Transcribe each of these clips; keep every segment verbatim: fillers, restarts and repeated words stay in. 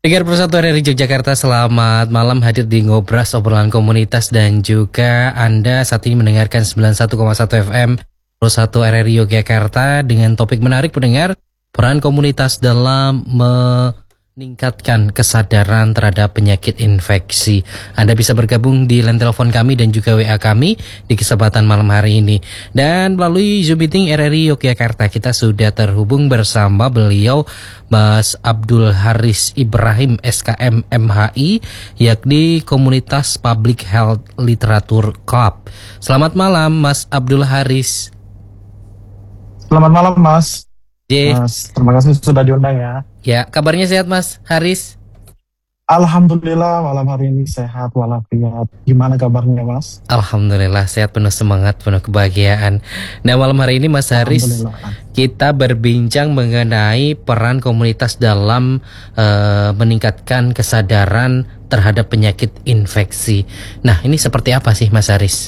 Dengar Persatuan R I Yogyakarta, selamat malam, hadir di Ngobras, obrolan komunitas, dan juga Anda saat ini mendengarkan sembilan puluh satu koma satu F M Persatuan R I Yogyakarta dengan topik menarik pendengar, peran komunitas dalam meningkatkan kesadaran terhadap penyakit infeksi. Anda bisa bergabung di line telepon kami dan juga W A kami di kesempatan malam hari ini. Dan melalui Zoom meeting R R I Yogyakarta kita sudah terhubung bersama beliau, Mas Abdul Haris Ibrahim S K M M H I, yakni Komunitas Public Health Literature Club. Selamat malam Mas Abdul Haris. Selamat malam Mas. J. Mas, terima kasih sudah diundang ya. Ya, kabarnya sehat Mas Haris? Alhamdulillah malam hari ini sehat walafiat. Gimana kabarnya Mas? Alhamdulillah sehat, penuh semangat, penuh kebahagiaan. Nah, malam hari ini Mas Haris, kita berbincang mengenai peran komunitas dalam uh, meningkatkan kesadaran terhadap penyakit infeksi. Nah, ini seperti apa sih Mas Haris?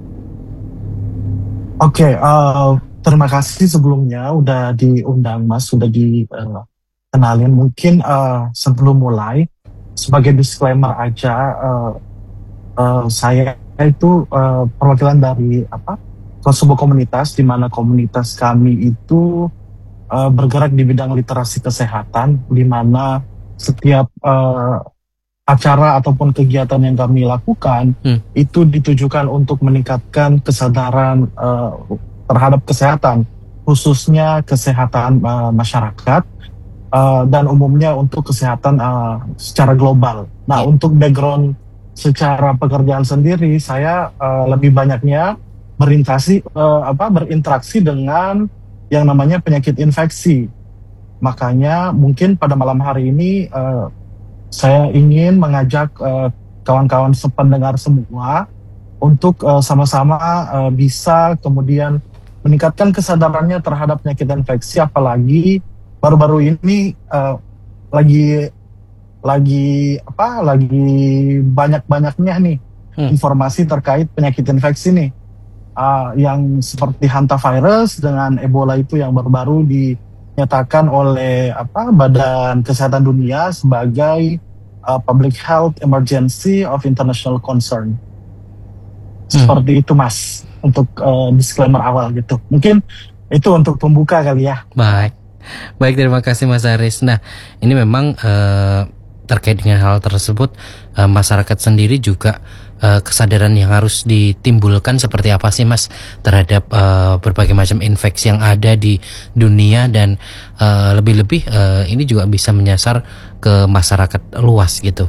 Oke, okay, uh, terima kasih sebelumnya udah diundang Mas, sudah dikenalin. Mungkin uh, sebelum mulai, sebagai disclaimer aja, uh, uh, saya itu uh, perwakilan dari apa sebuah komunitas, di mana komunitas kami itu uh, bergerak di bidang literasi kesehatan, di mana setiap uh, acara ataupun kegiatan yang kami lakukan hmm. itu ditujukan untuk meningkatkan kesadaran uh, terhadap kesehatan, khususnya kesehatan uh, masyarakat. Uh, dan umumnya untuk kesehatan uh, secara global. Nah, yeah. Untuk background secara pekerjaan sendiri, saya uh, lebih banyaknya berinteraksi, uh, apa, berinteraksi dengan yang namanya penyakit infeksi. Makanya mungkin pada malam hari ini uh, saya ingin mengajak uh, kawan-kawan sependengar semua untuk uh, sama-sama uh, bisa kemudian meningkatkan kesadarannya terhadap penyakit infeksi, apalagi baru-baru ini uh, lagi lagi apa lagi banyak-banyaknya nih hmm. informasi terkait penyakit infeksi nih uh, yang seperti hantavirus dengan Ebola itu yang baru-baru dinyatakan oleh apa Badan Kesehatan Dunia sebagai uh, Public Health Emergency of International Concern. Hmm. Seperti itu Mas, untuk uh, disclaimer awal gitu. Mungkin itu untuk pembuka kali ya. Baik. Baik, terima kasih Mas Haris. Nah, ini memang uh, terkait dengan hal tersebut, uh, masyarakat sendiri juga uh, kesadaran yang harus ditimbulkan seperti apa sih Mas terhadap uh, berbagai macam infeksi yang ada di dunia, dan uh, lebih-lebih uh, ini juga bisa menyasar ke masyarakat luas gitu.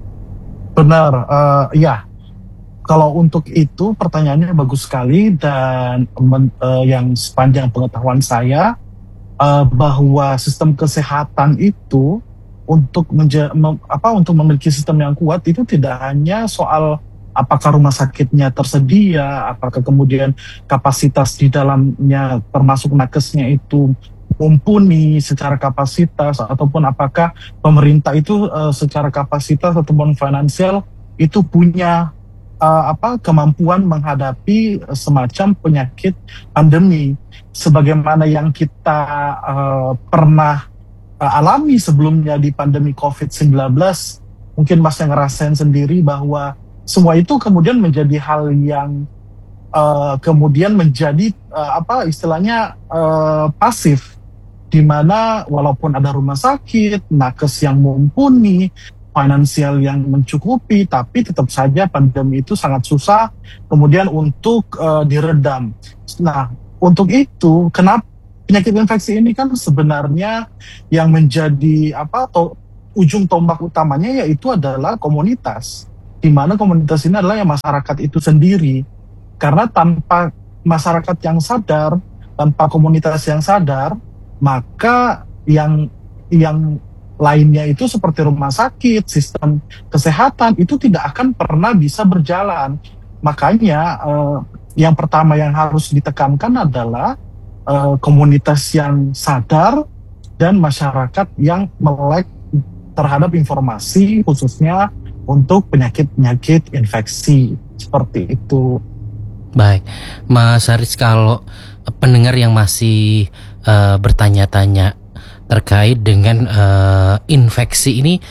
Benar, uh, ya. Kalau untuk itu pertanyaannya bagus sekali, dan men, uh, yang sepanjang pengetahuan saya, Uh, bahwa sistem kesehatan itu untuk menja- mem- apa untuk memiliki sistem yang kuat itu tidak hanya soal apakah rumah sakitnya tersedia, apakah kemudian kapasitas di dalamnya termasuk nakesnya itu mumpuni secara kapasitas, ataupun apakah pemerintah itu uh, secara kapasitas ataupun finansial itu punya uh, apa kemampuan menghadapi semacam penyakit pandemi sebagaimana yang kita uh, pernah uh, alami sebelumnya di pandemi covid sembilan belas. Mungkin Mas yang ngerasain sendiri bahwa semua itu kemudian menjadi hal yang uh, kemudian menjadi uh, apa istilahnya uh, pasif, di mana walaupun ada rumah sakit, nakes yang mumpuni, finansial yang mencukupi, tapi tetap saja pandemi itu sangat susah kemudian untuk uh, diredam. Nah, untuk itu, kenapa penyakit infeksi ini kan sebenarnya yang menjadi apa atau ujung tombak utamanya yaitu adalah komunitas, di mana komunitas ini adalah yang masyarakat itu sendiri. Karena tanpa masyarakat yang sadar, tanpa komunitas yang sadar, maka yang yang lainnya itu seperti rumah sakit, sistem kesehatan itu tidak akan pernah bisa berjalan. Makanya eh, yang pertama yang harus ditekankan adalah uh, komunitas yang sadar dan masyarakat yang melek terhadap informasi, khususnya untuk penyakit-penyakit infeksi seperti itu. Baik, Mas Haris, kalau pendengar yang masih uh, bertanya-tanya terkait dengan uh, infeksi ini,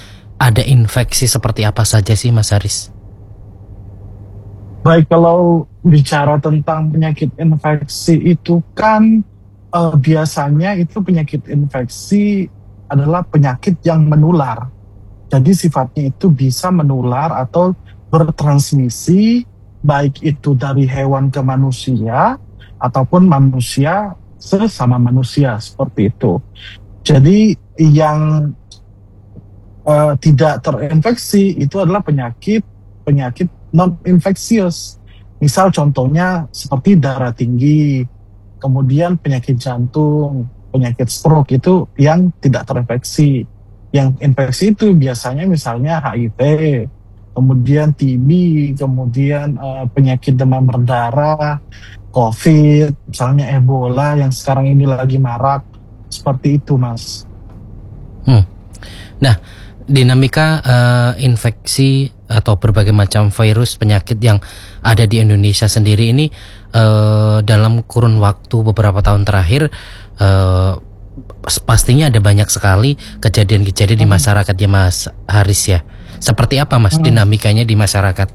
ada infeksi seperti apa saja sih Mas Haris? Baik, kalau bicara tentang penyakit infeksi itu kan eh, biasanya itu penyakit infeksi adalah penyakit yang menular. Jadi sifatnya itu bisa menular atau bertransmisi, baik itu dari hewan ke manusia ataupun manusia sesama manusia, seperti itu. Jadi yang eh, tidak terinfeksi itu adalah penyakit penyakit non infeksius. Misal contohnya seperti darah tinggi, kemudian penyakit jantung, penyakit stroke itu yang tidak terinfeksi. Yang infeksi itu biasanya misalnya H I V, kemudian T B, kemudian eh, penyakit demam berdarah, COVID, misalnya Ebola yang sekarang ini lagi marak, seperti itu, Mas. Hmm. Nah, dinamika uh, infeksi atau berbagai macam virus penyakit yang ada di Indonesia sendiri ini uh, dalam kurun waktu beberapa tahun terakhir uh, pastinya ada banyak sekali kejadian-kejadian di Hmm. masyarakat ya Mas Haris ya. Seperti apa Mas Hmm. dinamikanya di masyarakat?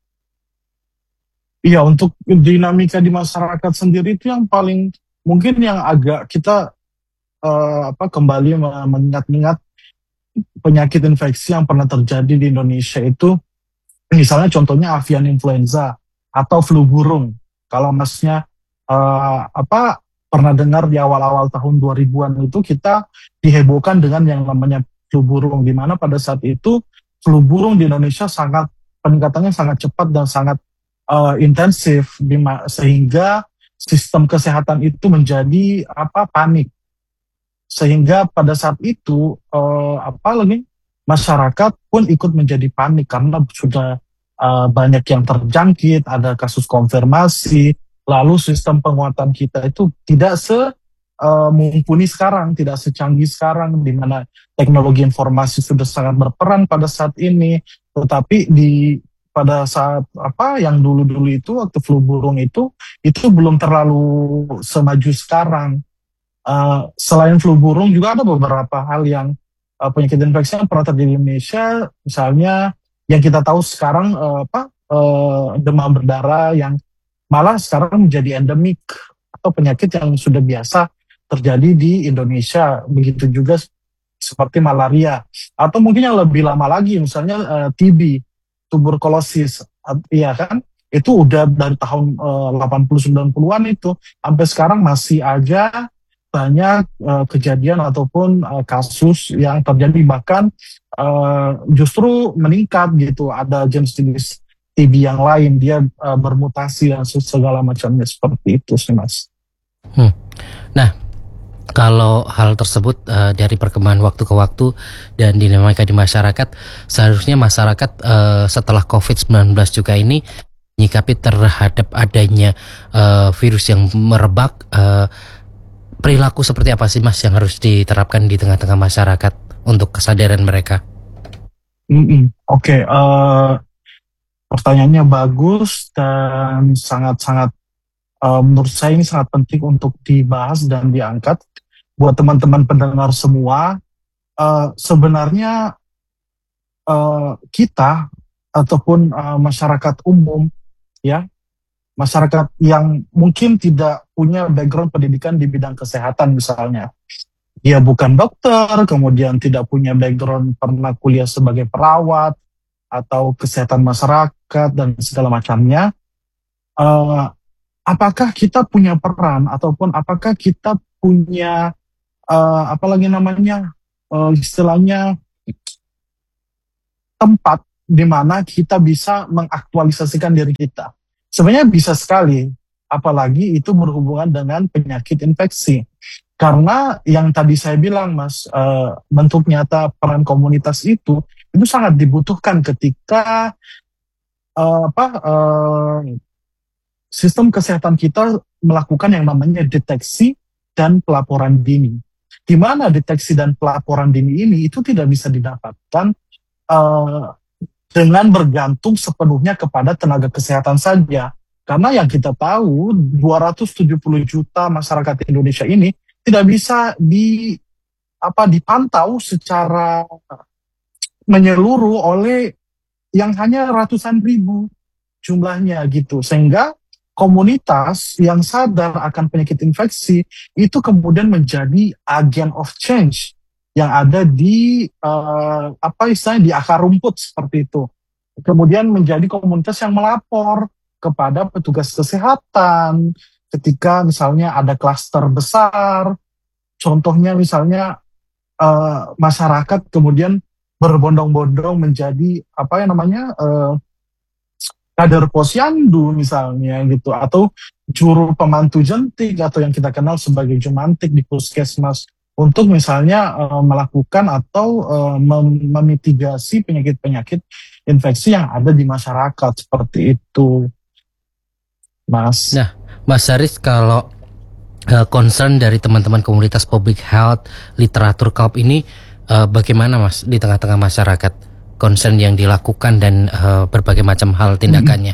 Iya, untuk dinamika di masyarakat sendiri itu yang paling mungkin yang agak kita eh, apa kembali mengingat-ingat penyakit infeksi yang pernah terjadi di Indonesia itu, misalnya contohnya avian influenza atau flu burung. Kalau masnya eh, apa pernah dengar di awal-awal tahun dua ribuan itu kita dihebohkan dengan yang namanya flu burung, di mana pada saat itu flu burung di Indonesia sangat peningkatannya sangat cepat dan sangat eh, intensif, sehingga sistem kesehatan itu menjadi apa panik, sehingga pada saat itu eh, apa lagi masyarakat pun ikut menjadi panik karena sudah eh, banyak yang terjangkit, ada kasus konfirmasi, lalu sistem penguatan kita itu tidak se eh, mumpuni sekarang, tidak secanggih sekarang, di mana teknologi informasi sudah sangat berperan pada saat ini, tetapi di pada saat apa yang dulu-dulu itu waktu flu burung itu itu belum terlalu semaju sekarang. Uh, selain flu burung juga ada beberapa hal yang uh, penyakit infeksi yang pernah terjadi di Indonesia, misalnya yang kita tahu sekarang uh, apa uh, demam berdarah yang malah sekarang menjadi endemik atau penyakit yang sudah biasa terjadi di Indonesia. Begitu juga seperti malaria atau mungkin yang lebih lama lagi misalnya uh, T B, tuberkulosis, uh, iya kan? Itu udah dari tahun uh, delapan puluh sembilan puluhan itu sampai sekarang masih aja banyak uh, kejadian ataupun uh, kasus yang terjadi, bahkan uh, justru meningkat gitu. Ada jenis-jenis T B yang lain, dia uh, bermutasi dan segala macamnya, seperti itu sih Mas. Hmm. Nah, kalau hal tersebut uh, dari perkembangan waktu ke waktu dan dinamika di masyarakat, seharusnya masyarakat uh, setelah covid sembilan belas juga ini menyikapi terhadap adanya uh, virus yang merebak, uh, perilaku seperti apa sih Mas yang harus diterapkan di tengah-tengah masyarakat untuk kesadaran mereka? Mm-mm. Oke, okay, uh, pertanyaannya bagus dan sangat-sangat uh, menurut saya ini sangat penting untuk dibahas dan diangkat buat teman-teman pendengar semua. Uh, sebenarnya uh, kita ataupun uh, masyarakat umum, ya, masyarakat yang mungkin tidak punya background pendidikan di bidang kesehatan misalnya, dia bukan dokter, kemudian tidak punya background pernah kuliah sebagai perawat atau kesehatan masyarakat dan segala macamnya. Uh, apakah kita punya peran ataupun apakah kita punya uh, apa lagi namanya uh, istilahnya tempat di mana kita bisa mengaktualisasikan diri kita? Sebenarnya bisa sekali, apalagi itu berhubungan dengan penyakit infeksi. Karena yang tadi saya bilang, Mas, uh, bentuk nyata peran komunitas itu itu sangat dibutuhkan ketika uh, apa uh, sistem kesehatan kita melakukan yang namanya deteksi dan pelaporan dini. Di mana deteksi dan pelaporan dini ini itu tidak bisa didapatkan uh, dengan bergantung sepenuhnya kepada tenaga kesehatan saja. Karena yang kita tahu dua ratus tujuh puluh juta masyarakat Indonesia ini tidak bisa di apa dipantau secara menyeluruh oleh yang hanya ratusan ribu jumlahnya gitu, sehingga komunitas yang sadar akan penyakit infeksi itu kemudian menjadi agen of change yang ada di uh, apa istilahnya di akar rumput seperti itu. Kemudian menjadi komunitas yang melapor kepada petugas kesehatan ketika misalnya ada klaster besar. Contohnya misalnya uh, masyarakat kemudian berbondong-bondong menjadi apa yang namanya uh, kader posyandu misalnya gitu, atau juru pemantu jentik atau yang kita kenal sebagai jumantik di puskesmas untuk misalnya uh, melakukan atau uh, mem memitigasi penyakit-penyakit infeksi yang ada di masyarakat seperti itu, Mas. Nah, Mas Haris, kalau uh, concern dari teman-teman komunitas public health literatur K O P ini uh, bagaimana Mas di tengah-tengah masyarakat? Concern yang dilakukan dan uh, berbagai macam hal tindakannya.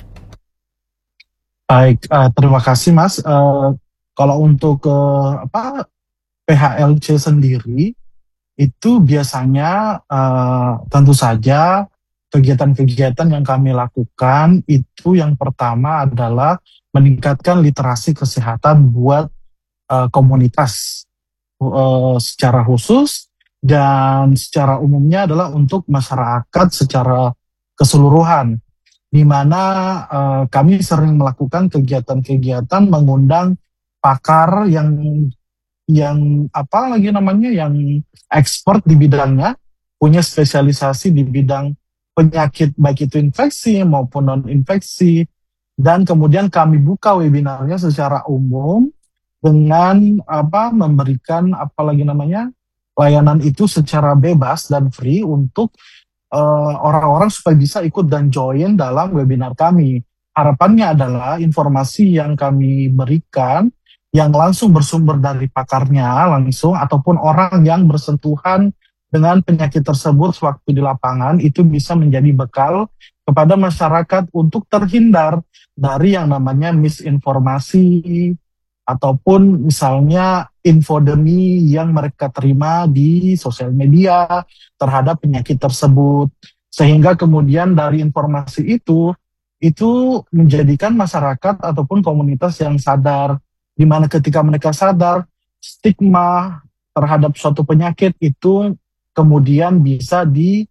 Baik, uh, terima kasih Mas. Uh, kalau untuk uh, apa P H L C sendiri itu biasanya uh, tentu saja kegiatan-kegiatan yang kami lakukan itu yang pertama adalah meningkatkan literasi kesehatan buat uh, komunitas uh, secara khusus. Dan secara umumnya adalah untuk masyarakat secara keseluruhan, di mana uh, kami sering melakukan kegiatan-kegiatan mengundang pakar yang yang apa lagi namanya yang expert di bidangnya, punya spesialisasi di bidang penyakit baik itu infeksi maupun non infeksi, dan kemudian kami buka webinarnya secara umum dengan apa memberikan apa lagi namanya layanan itu secara bebas dan free untuk uh, orang-orang supaya bisa ikut dan join dalam webinar kami. Harapannya adalah informasi yang kami berikan yang langsung bersumber dari pakarnya langsung ataupun orang yang bersentuhan dengan penyakit tersebut sewaktu di lapangan itu bisa menjadi bekal kepada masyarakat untuk terhindar dari yang namanya misinformasi ataupun misalnya infodemi yang mereka terima di sosial media terhadap penyakit tersebut. Sehingga kemudian dari informasi itu, itu menjadikan masyarakat ataupun komunitas yang sadar, di mana ketika mereka sadar, stigma terhadap suatu penyakit itu kemudian bisa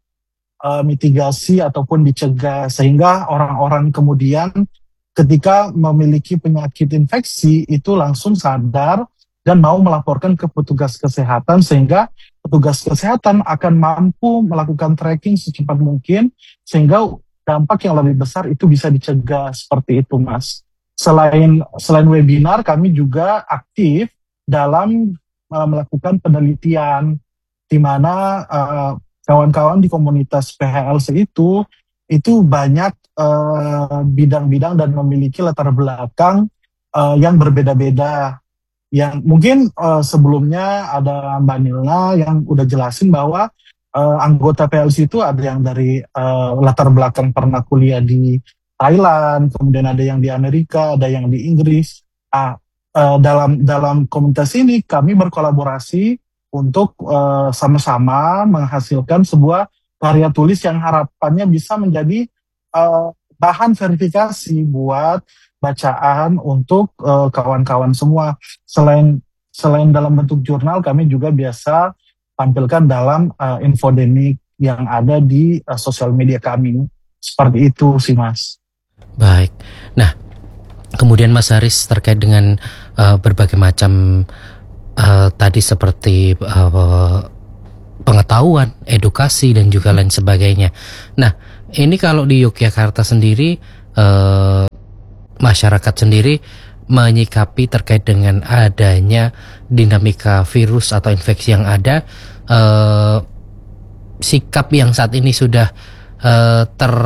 dimitigasi ataupun dicegah, sehingga orang-orang kemudian ketika memiliki penyakit infeksi itu langsung sadar dan mau melaporkan ke petugas kesehatan, sehingga petugas kesehatan akan mampu melakukan tracking secepat mungkin sehingga dampak yang lebih besar itu bisa dicegah seperti itu, Mas. Selain selain webinar, kami juga aktif dalam uh, melakukan penelitian di mana uh, kawan-kawan di komunitas P H L C itu itu banyak uh, bidang-bidang dan memiliki latar belakang uh, yang berbeda-beda. Yang mungkin uh, sebelumnya ada Mbak Nilna yang udah jelasin bahwa uh, anggota P L C itu ada yang dari uh, latar belakang pernah kuliah di Thailand, kemudian ada yang di Amerika, ada yang di Inggris. Ah, uh, dalam dalam komunitas ini kami berkolaborasi untuk uh, sama-sama menghasilkan sebuah karya tulis yang harapannya bisa menjadi uh, bahan verifikasi buat bacaan untuk uh, kawan-kawan semua. Selain selain dalam bentuk jurnal, kami juga biasa tampilkan dalam uh, infodemik yang ada di uh, sosial media kami. Seperti itu sih, Mas. Baik. Nah, kemudian Mas Haris terkait dengan uh, berbagai macam uh, tadi seperti uh, pengetahuan, edukasi dan juga lain sebagainya. Nah, ini kalau di Yogyakarta sendiri, uh, masyarakat sendiri menyikapi terkait dengan adanya dinamika virus atau infeksi yang ada, uh, sikap yang saat ini sudah uh,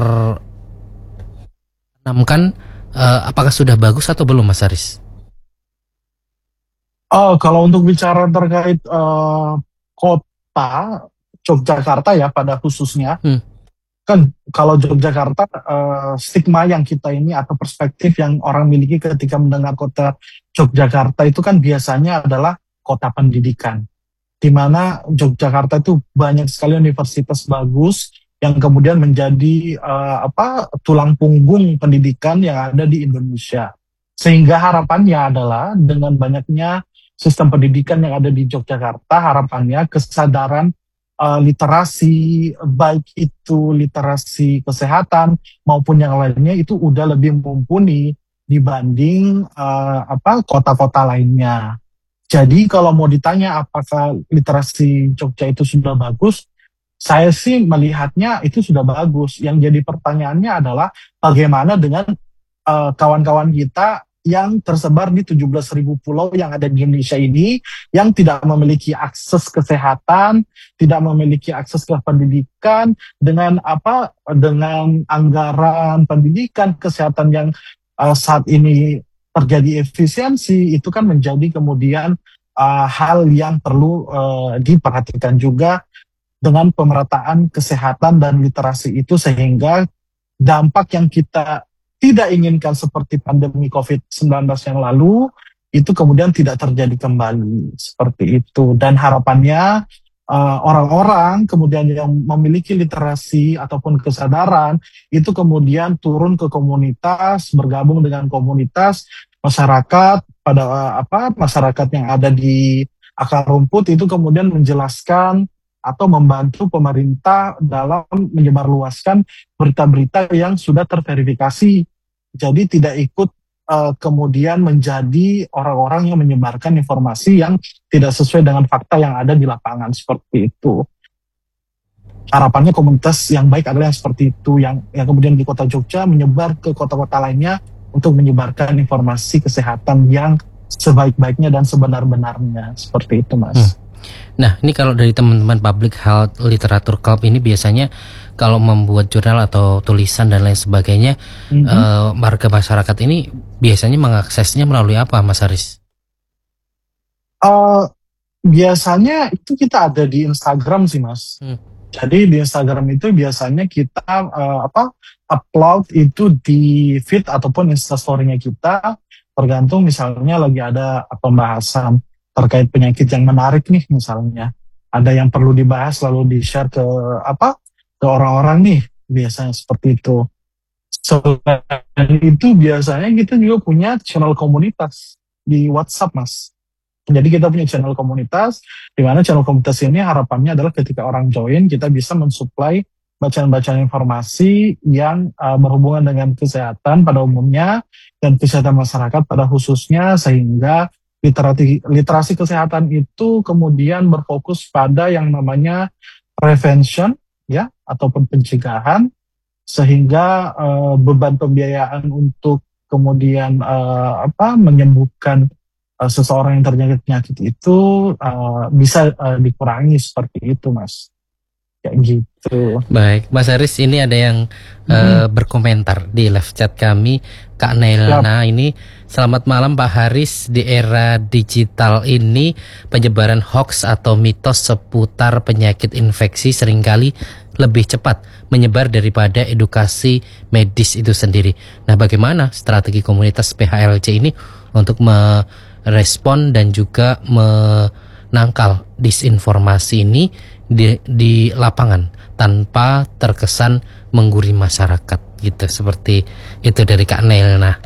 tertanamkan, uh, apakah sudah bagus atau belum, Mas Haris? Oh, kalau untuk bicara terkait uh, kota Yogyakarta ya pada khususnya, hmm. kan kalau Yogyakarta uh, stigma yang kita ini atau perspektif yang orang miliki ketika mendengar kota Yogyakarta itu kan biasanya adalah kota pendidikan, di mana Yogyakarta itu banyak sekali universitas bagus yang kemudian menjadi uh, apa tulang punggung pendidikan yang ada di Indonesia. Sehingga harapannya adalah dengan banyaknya sistem pendidikan yang ada di Yogyakarta, harapannya kesadaran uh, literasi, baik itu literasi kesehatan maupun yang lainnya itu udah lebih mumpuni dibanding uh, apa kota-kota lainnya. Jadi kalau mau ditanya apakah literasi Jogja itu sudah bagus, saya sih melihatnya itu sudah bagus. Yang jadi pertanyaannya adalah bagaimana dengan uh, kawan-kawan kita yang tersebar di tujuh belas ribu pulau yang ada di Indonesia ini, yang tidak memiliki akses kesehatan, tidak memiliki akses ke pendidikan, dengan apa? Dengan anggaran pendidikan kesehatan yang uh, saat ini terjadi efisiensi, itu kan menjadi kemudian uh, hal yang perlu uh, diperhatikan juga dengan pemerataan kesehatan dan literasi itu, sehingga dampak yang kita tidak inginkan seperti pandemi covid sembilan belas yang lalu itu kemudian tidak terjadi kembali seperti itu. Dan harapannya uh, orang-orang kemudian yang memiliki literasi ataupun kesadaran itu kemudian turun ke komunitas, bergabung dengan komunitas masyarakat pada uh, apa masyarakat yang ada di akar rumput, itu kemudian menjelaskan atau membantu pemerintah dalam menyebarluaskan berita-berita yang sudah terverifikasi. Jadi tidak ikut uh, kemudian menjadi orang-orang yang menyebarkan informasi yang tidak sesuai dengan fakta yang ada di lapangan seperti itu. Harapannya komunitas yang baik adalah yang seperti itu, yang, yang kemudian di kota Jogja menyebar ke kota-kota lainnya untuk menyebarkan informasi kesehatan yang sebaik-baiknya dan sebenar-benarnya. Seperti itu, Mas. Hmm. Nah, ini kalau dari teman-teman Public Health Literatur Club ini biasanya kalau membuat jurnal atau tulisan dan lain sebagainya, mm-hmm. uh, warga masyarakat ini biasanya mengaksesnya melalui apa, Mas Haris? Uh, biasanya itu kita ada di Instagram sih, Mas. Hmm. Jadi di Instagram itu biasanya kita uh, apa upload itu di feed ataupun instastory-nya kita, tergantung misalnya lagi ada pembahasan terkait penyakit yang menarik nih, misalnya ada yang perlu dibahas lalu di-share ke apa ke orang-orang nih, biasanya seperti itu. Selain itu biasanya kita juga punya channel komunitas di WhatsApp, Mas. Jadi kita punya channel komunitas, di mana channel komunitas ini harapannya adalah ketika orang join kita bisa mensuplai bacaan-bacaan informasi yang uh, berhubungan dengan kesehatan pada umumnya dan kesehatan masyarakat pada khususnya, sehingga Literasi, literasi kesehatan itu kemudian berfokus pada yang namanya prevention, ya, ataupun pencegahan, sehingga uh, beban pembiayaan untuk kemudian uh, apa menyembuhkan uh, seseorang yang terjangkit penyakit itu uh, bisa uh, dikurangi seperti itu, Mas. Kayak gitu. Baik, Mas Haris, ini ada yang hmm. uh, berkomentar di live chat kami, Kak Nelna. Yep. Ini selamat malam Pak Haris, di era digital ini penyebaran hoax atau mitos seputar penyakit infeksi seringkali lebih cepat menyebar daripada edukasi medis itu sendiri. Nah, bagaimana strategi komunitas P H L C ini untuk merespon dan juga menangkal disinformasi ini di, di lapangan tanpa terkesan menggurui masyarakat gitu, seperti itu dari Kak Nelna.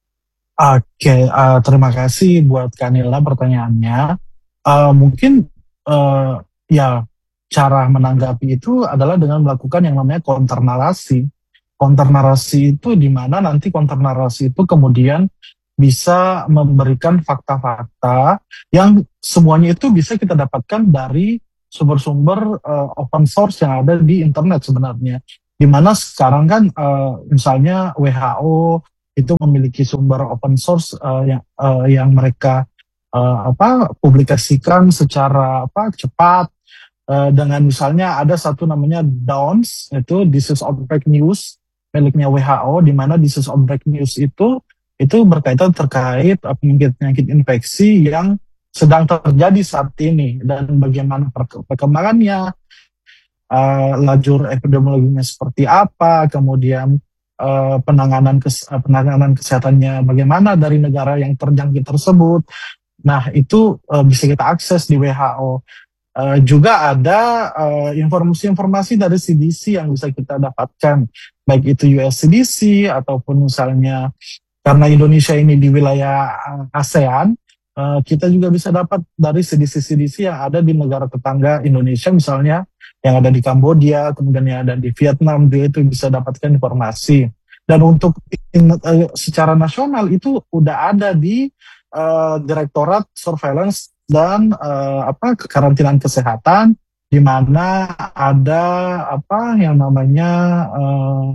Oke, uh, terima kasih buat Kak Nelna pertanyaannya. Uh, mungkin uh, ya cara menanggapi itu adalah dengan melakukan yang namanya counter narasi. Counter narasi itu di mana nanti counter narasi itu kemudian bisa memberikan fakta-fakta yang semuanya itu bisa kita dapatkan dari sumber-sumber uh, open source yang ada di internet sebenarnya. Di mana sekarang kan uh, misalnya W H O itu memiliki sumber open source uh, yang uh, yang mereka uh, apa publikasikan secara apa cepat, uh, dengan misalnya ada satu namanya D O N S, itu Disease Outbreak News miliknya W H O, di mana Disease Outbreak News itu itu berkaitan terkait penyakit-penyakit infeksi yang sedang terjadi saat ini dan bagaimana perkembangannya, uh, lajur epidemiologinya seperti apa, kemudian uh, penanganan kes, uh, penanganan kesehatannya bagaimana dari negara yang terjangkit tersebut. Nah, itu uh, bisa kita akses di W H O. Uh, juga ada uh, informasi-informasi dari C D C yang bisa kita dapatkan, baik itu U S C D C ataupun misalnya karena Indonesia ini di wilayah uh, ASEAN, uh, kita juga bisa dapat dari C D C-C D C yang ada di negara tetangga Indonesia, misalnya yang ada di Kambodia, kemudian yang ada di Vietnam, dia itu bisa dapatkan informasi. Dan untuk in, uh, secara nasional itu udah ada di uh, Direktorat Surveillance dan uh, apa kekarantinaan kesehatan, di mana ada apa yang namanya uh,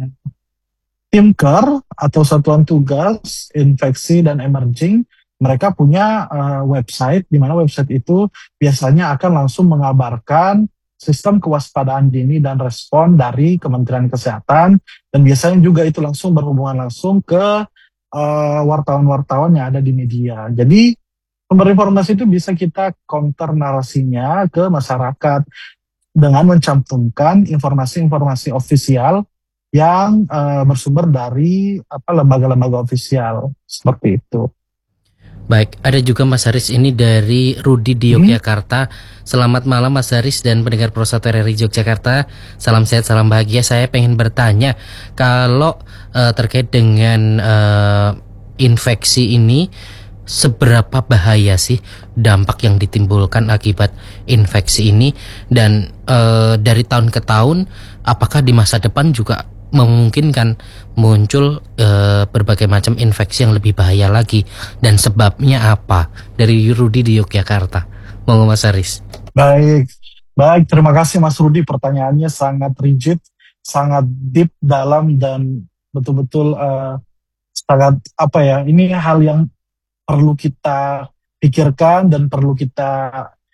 tim Care atau Satuan Tugas Infeksi dan Emerging. Mereka punya uh, website, di mana website itu biasanya akan langsung mengabarkan sistem kewaspadaan dini dan respon dari Kementerian Kesehatan, dan biasanya juga itu langsung berhubungan langsung ke uh, wartawan-wartawan yang ada di media. Jadi sumber informasi itu bisa kita counter narasinya ke masyarakat dengan mencantumkan informasi-informasi ofisial yang uh, bersumber dari apa lembaga-lembaga ofisial seperti itu. Baik, ada juga Mas Haris ini dari Rudi di Yogyakarta. Hmm. Selamat malam Mas Haris dan pendengar Pro satu R R I Yogyakarta. Salam sehat, salam bahagia. Saya pengen bertanya kalau uh, terkait dengan uh, infeksi ini, seberapa bahaya sih dampak yang ditimbulkan akibat infeksi ini, dan e, dari tahun ke tahun apakah di masa depan juga memungkinkan muncul e, berbagai macam infeksi yang lebih bahaya lagi, dan sebabnya apa? Dari Rudi di Yogyakarta. Monggo Mas Haris. Baik, baik, terima kasih Mas Rudi, pertanyaannya sangat rigid, sangat deep, dalam, dan betul-betul uh, sangat apa ya, ini hal yang perlu kita pikirkan dan perlu kita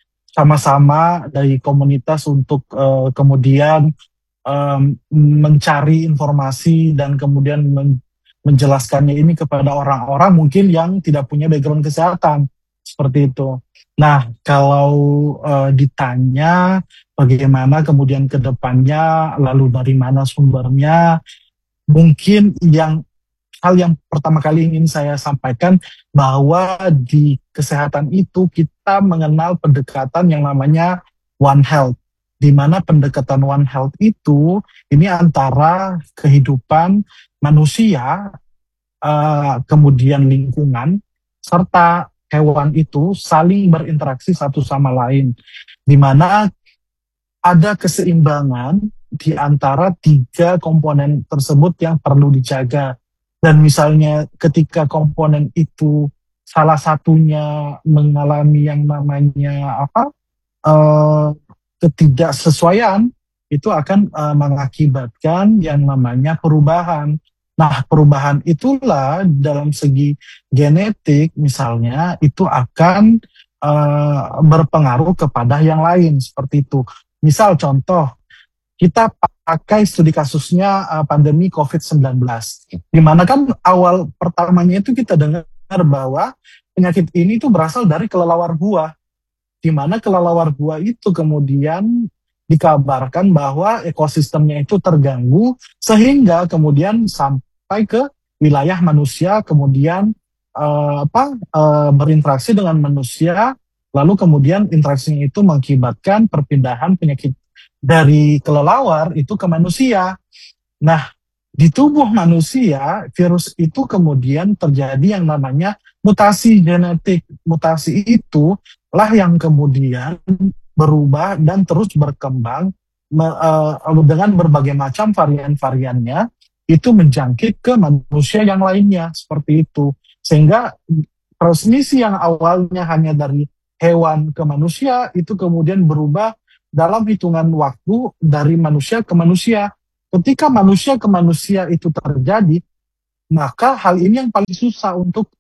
sama-sama dari komunitas untuk uh, kemudian um, mencari informasi dan kemudian men- menjelaskannya ini kepada orang-orang mungkin yang tidak punya background kesehatan seperti itu. Nah, kalau uh, ditanya bagaimana kemudian ke depannya, lalu dari mana sumbernya, mungkin yang hal yang pertama kali ingin saya sampaikan bahwa di kesehatan itu kita mengenal pendekatan yang namanya One Health, di mana pendekatan One Health itu ini antara kehidupan manusia, uh, kemudian lingkungan, serta hewan itu saling berinteraksi satu sama lain, di mana ada keseimbangan di antara tiga komponen tersebut yang perlu dijaga. Dan misalnya ketika komponen itu salah satunya mengalami yang namanya apa uh, ketidaksesuaian, itu akan uh, mengakibatkan yang namanya perubahan. Nah, perubahan itulah dalam segi genetik misalnya itu akan uh, berpengaruh kepada yang lain seperti itu. Misal contoh, kita pakai studi kasusnya uh, pandemi covid sembilan belas. Di mana kan awal pertamanya itu kita dengar bahwa penyakit ini itu berasal dari kelelawar buah. Di mana kelelawar buah itu kemudian dikabarkan bahwa ekosistemnya itu terganggu sehingga kemudian sampai ke wilayah manusia, kemudian uh, apa uh, berinteraksi dengan manusia, lalu kemudian interaksinya itu mengakibatkan perpindahan penyakit dari kelelawar itu ke manusia. Nah, di tubuh manusia, virus itu kemudian terjadi yang namanya mutasi genetik. Mutasi itu lah yang kemudian berubah dan terus berkembang uh, dengan berbagai macam varian-variannya, itu menjangkit ke manusia yang lainnya, seperti itu. Sehingga transmisi yang awalnya hanya dari hewan ke manusia, itu kemudian berubah dalam hitungan waktu dari manusia ke manusia. Ketika manusia ke manusia itu terjadi, maka hal ini yang paling susah untuk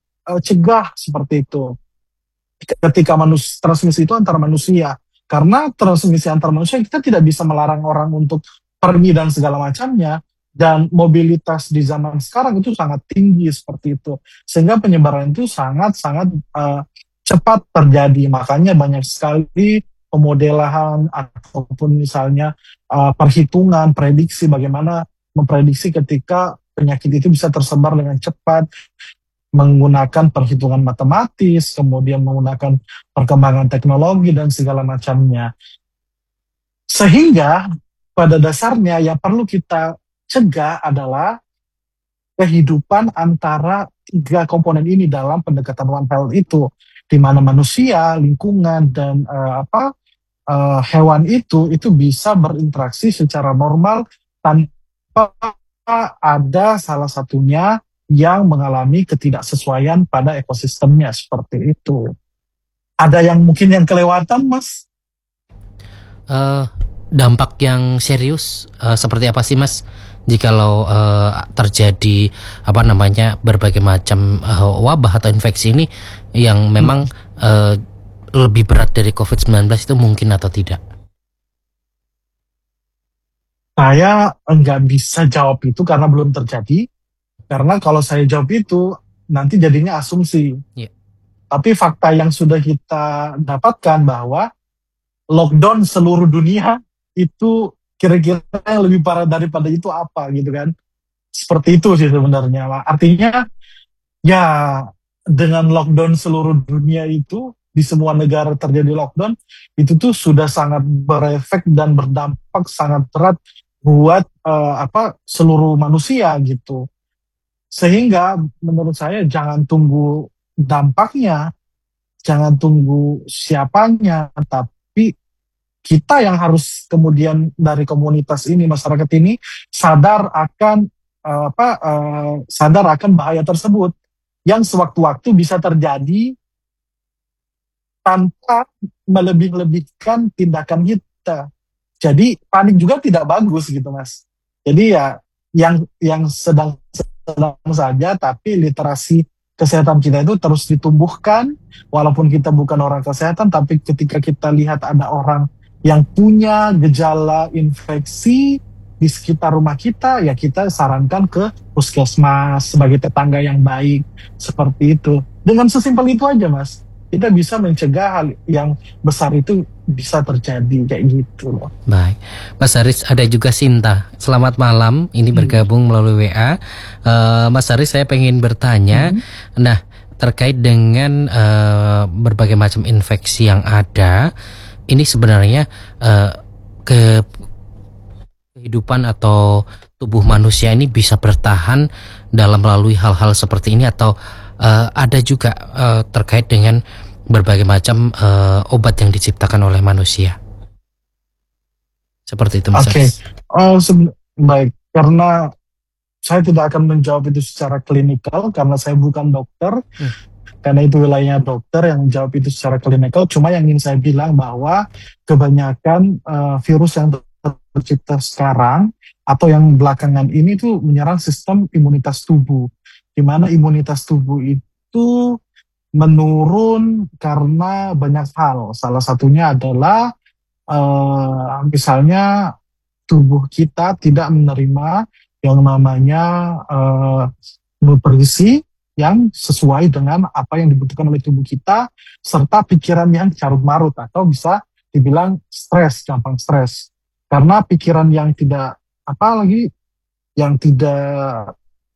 dicegah seperti itu. Ketika manus, transmisi itu antar manusia. Karena transmisi antar manusia kita tidak bisa melarang orang untuk pergi dan segala macamnya. Dan mobilitas di zaman sekarang itu sangat tinggi seperti itu. Sehingga penyebaran itu sangat-sangat uh, cepat terjadi. Makanya banyak sekali pemodelan ataupun misalnya uh, perhitungan, prediksi bagaimana memprediksi ketika penyakit itu bisa tersebar dengan cepat. menggunakan perhitungan matematis, kemudian menggunakan perkembangan teknologi dan segala macamnya. Sehingga pada dasarnya yang perlu kita cegah adalah kehidupan antara tiga komponen ini dalam pendekatan One Health itu, di mana manusia, lingkungan, dan uh, apa uh, hewan itu itu bisa berinteraksi secara normal tanpa ada salah satunya yang mengalami ketidaksesuaian pada ekosistemnya seperti itu. Ada yang mungkin yang kelewatan, Mas? Uh, dampak yang serius uh, seperti apa sih, Mas? Jikalau uh, terjadi apa namanya berbagai macam uh, wabah atau infeksi ini yang memang hmm. uh, lebih berat dari covid sembilan belas itu mungkin atau tidak? Saya nggak bisa jawab itu karena belum terjadi. Karena kalau saya jawab itu nanti jadinya asumsi. Yeah. Tapi fakta yang sudah kita dapatkan bahwa lockdown seluruh dunia itu kira-kira yang lebih parah daripada itu apa gitu kan. Seperti itu sih sebenarnya. Artinya ya dengan lockdown seluruh dunia itu, di semua negara terjadi lockdown, itu tuh sudah sangat berefek dan berdampak sangat berat buat uh, apa seluruh manusia gitu. Sehingga menurut saya jangan tunggu dampaknya, jangan tunggu siapanya, tapi kita yang harus kemudian dari komunitas ini, masyarakat ini sadar akan uh, apa uh, sadar akan bahaya tersebut yang sewaktu-waktu bisa terjadi tanpa melebih-lebihkan tindakan kita. Jadi panik juga tidak bagus gitu, Mas. Jadi ya yang yang sedang sedang saja, tapi literasi kesehatan kita itu terus ditumbuhkan, walaupun kita bukan orang kesehatan, tapi ketika kita lihat ada orang yang punya gejala infeksi di sekitar rumah kita, ya kita sarankan ke puskesmas sebagai tetangga yang baik, seperti itu. Dengan sesimpel itu aja, Mas, kita bisa mencegah hal yang besar itu bisa terjadi, kayak gitu loh. Baik, Mas Haris, ada juga Sinta. Selamat malam, ini bergabung hmm. melalui W A. uh, Mas Haris, saya pengen bertanya, hmm. nah terkait dengan uh, berbagai macam infeksi yang ada, ini sebenarnya uh, ke kehidupan atau tubuh manusia ini bisa bertahan dalam melalui hal-hal seperti ini, atau uh, ada juga uh, terkait dengan berbagai macam uh, obat yang diciptakan oleh manusia. Seperti itu, Mas. Oke, okay. oh, baik. Karena saya tidak akan menjawab itu secara klinikal karena saya bukan dokter. Hmm. Karena itu wilayahnya dokter yang menjawab itu secara klinikal. Cuma yang ingin saya bilang bahwa kebanyakan uh, virus yang tercipta sekarang atau yang belakangan ini tuh menyerang sistem imunitas tubuh. Di mana imunitas tubuh itu menurun karena banyak hal. Salah satunya adalah uh, misalnya tubuh kita tidak menerima yang namanya uh, nutrisi yang sesuai dengan apa yang dibutuhkan oleh tubuh kita, serta pikiran yang carut-marut atau bisa dibilang stres, gampang stres. Karena pikiran yang tidak, apa lagi, yang tidak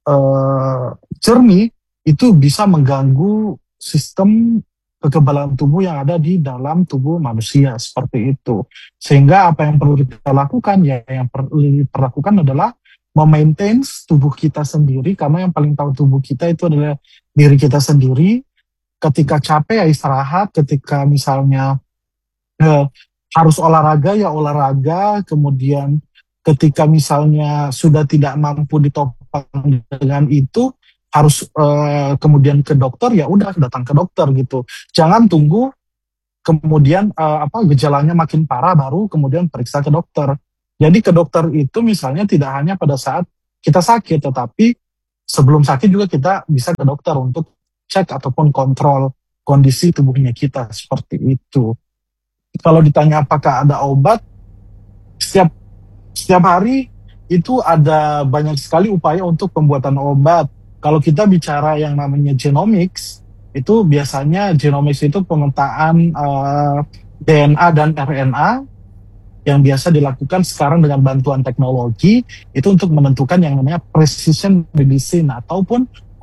uh, jernih, itu bisa mengganggu sistem kekebalan tubuh yang ada di dalam tubuh manusia, seperti itu. Sehingga apa yang perlu kita lakukan, ya yang perlu dilakukan adalah memaintain tubuh kita sendiri, karena yang paling tahu tubuh kita itu adalah diri kita sendiri. Ketika capek ya istirahat, ketika misalnya eh, harus olahraga ya olahraga, kemudian ketika misalnya sudah tidak mampu ditopang dengan itu, harus eh, kemudian ke dokter, ya udah datang ke dokter gitu. Jangan tunggu kemudian eh, apa gejalanya makin parah baru kemudian periksa ke dokter. Jadi ke dokter itu misalnya tidak hanya pada saat kita sakit, tetapi sebelum sakit juga kita bisa ke dokter untuk cek ataupun kontrol kondisi tubuhnya kita, seperti itu. Kalau ditanya apakah ada obat, setiap setiap hari itu ada banyak sekali upaya untuk pembuatan obat. Kalau kita bicara yang namanya genomics, itu biasanya genomics itu pemetaan uh, D N A dan R N A yang biasa dilakukan sekarang dengan bantuan teknologi, itu untuk menentukan yang namanya precision medicine ataupun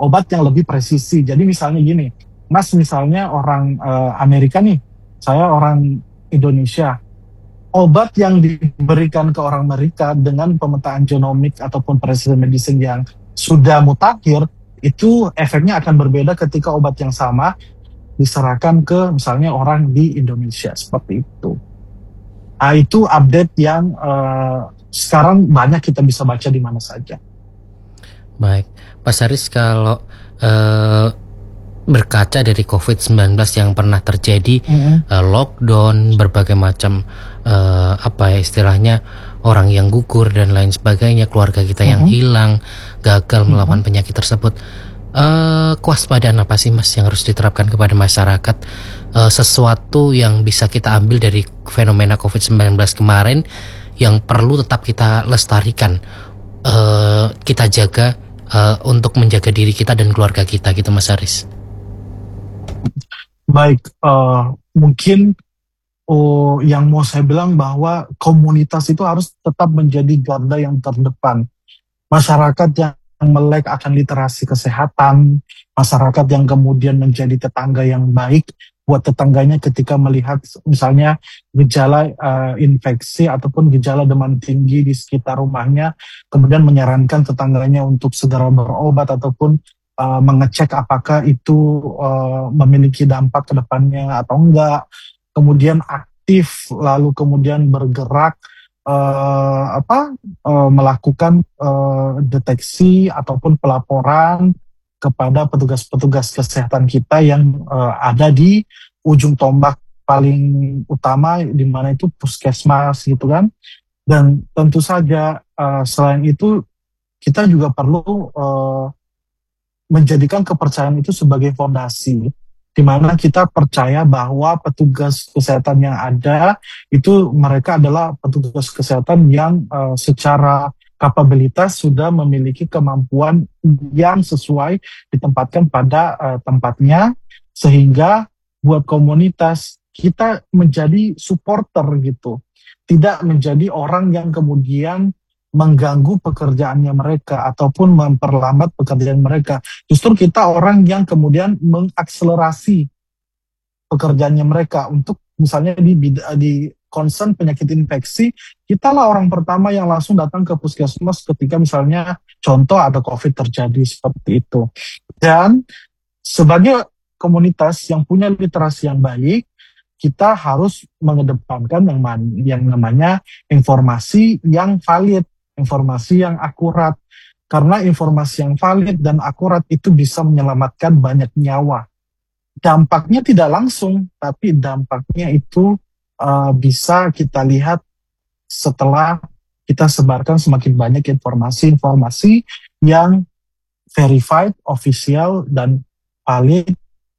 obat yang lebih presisi. Jadi misalnya gini, Mas misalnya orang uh, Amerika nih, saya orang Indonesia. Obat yang diberikan ke orang Amerika dengan pemetaan genomik ataupun precision medicine yang sudah mutakhir, itu efeknya akan berbeda ketika obat yang sama diserahkan ke misalnya orang di Indonesia, seperti itu. Nah, itu update yang uh, sekarang banyak kita bisa baca di mana saja. Baik, Pak Saris, kalau uh, berkaca dari covid sembilan belas yang pernah terjadi, mm-hmm. uh, lockdown, berbagai macam uh, apa ya istilahnya, orang yang gugur dan lain sebagainya, keluarga kita mm-hmm. yang hilang, gagal mm-hmm. melawan penyakit tersebut, uh, kewaspadaan apa sih Mas yang harus diterapkan kepada masyarakat, uh, sesuatu yang bisa kita ambil dari fenomena covid sembilan belas kemarin yang perlu tetap kita lestarikan, uh, kita jaga uh, untuk menjaga diri kita dan keluarga kita gitu Mas Haris? Baik, uh, mungkin oh, yang mau saya bilang bahwa komunitas itu harus tetap menjadi garda yang terdepan. Masyarakat yang melek akan literasi kesehatan, masyarakat yang kemudian menjadi tetangga yang baik buat tetangganya ketika melihat misalnya gejala uh, infeksi ataupun gejala demam tinggi di sekitar rumahnya, kemudian menyarankan tetangganya untuk segera berobat ataupun Uh, mengecek apakah itu uh, memiliki dampak ke depannya atau enggak, kemudian aktif lalu kemudian bergerak uh, apa uh, melakukan uh, deteksi ataupun pelaporan kepada petugas-petugas kesehatan kita yang uh, ada di ujung tombak paling utama di mana itu puskesmas gitu kan. Dan tentu saja uh, selain itu kita juga perlu uh, menjadikan kepercayaan itu sebagai fondasi, di mana kita percaya bahwa petugas kesehatan yang ada itu mereka adalah petugas kesehatan yang uh, secara kapabilitas sudah memiliki kemampuan yang sesuai ditempatkan pada uh, tempatnya, sehingga buat komunitas kita menjadi supporter gitu, tidak menjadi orang yang kemudian mengganggu pekerjaannya mereka ataupun memperlambat pekerjaan mereka. Justru kita orang yang kemudian mengakselerasi pekerjaannya mereka untuk misalnya di di concern penyakit infeksi, kita lah orang pertama yang langsung datang ke puskesmas ketika misalnya contoh ada COVID terjadi seperti itu. Dan sebagai komunitas yang punya literasi yang baik, kita harus mengedepankan yang, yang namanya informasi yang valid, informasi yang akurat, karena informasi yang valid dan akurat itu bisa menyelamatkan banyak nyawa. Dampaknya tidak langsung, tapi dampaknya itu uh, bisa kita lihat setelah kita sebarkan semakin banyak informasi-informasi yang verified, official, dan valid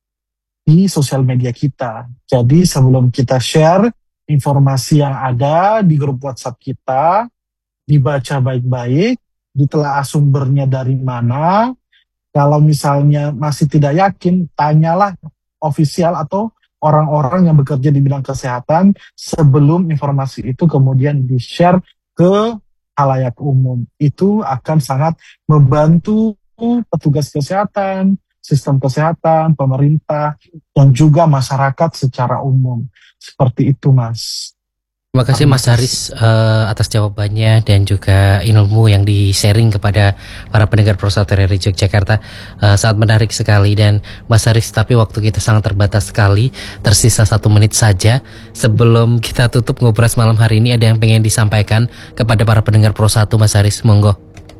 di sosial media kita. Jadi sebelum kita share informasi yang ada di grup WhatsApp kita, dibaca baik-baik, ditelaah sumbernya dari mana. Kalau misalnya masih tidak yakin, tanyalah ofisial atau orang-orang yang bekerja di bidang kesehatan sebelum informasi itu kemudian di-share ke khalayak umum. Itu akan sangat membantu petugas kesehatan, sistem kesehatan, pemerintah, dan juga masyarakat secara umum. Seperti itu, Mas. Terima kasih Mas Haris uh, atas jawabannya dan juga ilmu yang di-sharing kepada para pendengar Pro satu R R I Yogyakarta. Uh, sangat menarik sekali. Dan Mas Haris, tapi waktu kita sangat terbatas sekali, tersisa satu menit saja. Sebelum kita tutup ngobras malam hari ini, ada yang pengen disampaikan kepada para pendengar Pro satu, Mas Haris, monggo.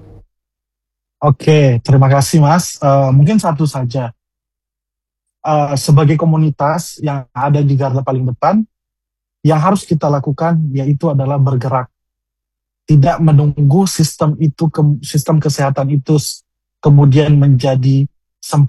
Oke, terima kasih Mas. Uh, mungkin satu saja. Uh, sebagai komunitas yang ada di garda paling depan, yang harus kita lakukan yaitu adalah bergerak. Tidak menunggu sistem itu, sistem kesehatan itu kemudian menjadi